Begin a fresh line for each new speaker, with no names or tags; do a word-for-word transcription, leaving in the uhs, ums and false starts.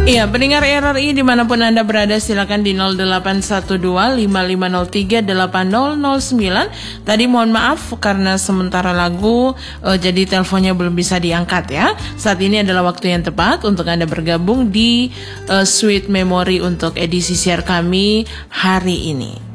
Iya, pendengar R R I dimanapun Anda berada, silakan di nol delapan satu dua lima lima nol tiga delapan nol nol sembilan. Tadi mohon maaf karena sementara lagu uh, jadi teleponnya belum bisa diangkat ya. Saat ini adalah waktu yang tepat untuk Anda bergabung di uh, Sweet Memory untuk edisi siar kami hari ini.